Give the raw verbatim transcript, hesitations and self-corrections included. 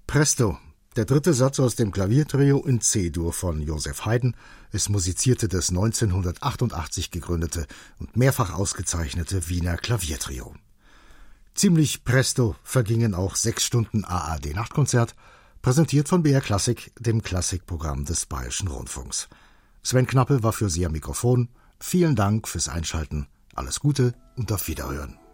Presto, der dritte Satz aus dem Klaviertrio in C-Dur von Joseph Haydn. Es musizierte das neunzehnhundertachtundachtzig gegründete und mehrfach ausgezeichnete Wiener Klaviertrio. Ziemlich presto vergingen auch sechs Stunden A R D-Nachtkonzert, präsentiert von B R Klassik, dem Klassikprogramm des Bayerischen Rundfunks. Sven Knappe war für Sie am Mikrofon. Vielen Dank fürs Einschalten. Alles Gute und auf Wiederhören.